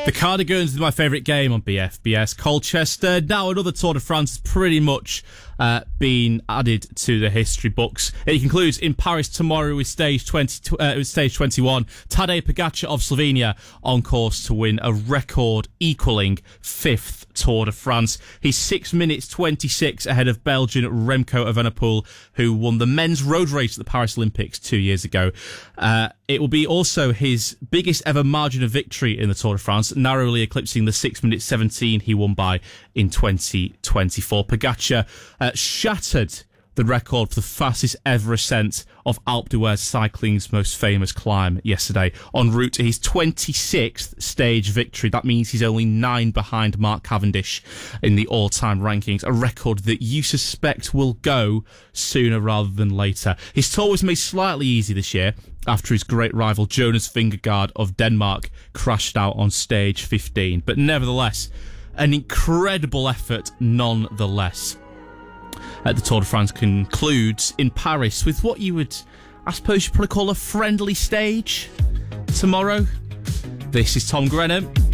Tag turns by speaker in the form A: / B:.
A: The Cardigans is my favourite game on BFBS Colchester. Now another Tour de France has pretty much been added to the history books. It concludes in Paris tomorrow with stage 21. Tadej Pogačar of Slovenia on course to win a record equalling 5th Tour de France. He's 6 minutes 26 ahead of Belgian Remco Evenepoel, who won the men's road race at the Paris Olympics 2 years ago. It will be also his biggest ever margin of victory in the Tour de France, narrowly eclipsing the 6 minutes 17 he won by in 2024. Pogačar shattered the record for the fastest ever ascent of Alpe d'Huez cycling's most famous climb yesterday, en route to his 26th stage victory. That means he's only 9 behind Mark Cavendish in the all-time rankings, a record that you suspect will go sooner rather than later. His tour was made slightly easy this year after his great rival Jonas Vingegaard of Denmark crashed out on stage 15, but nevertheless, an incredible effort nonetheless. The Tour de France concludes in Paris with what you would, I suppose you'd probably call a friendly stage tomorrow. This is Tom Grennan.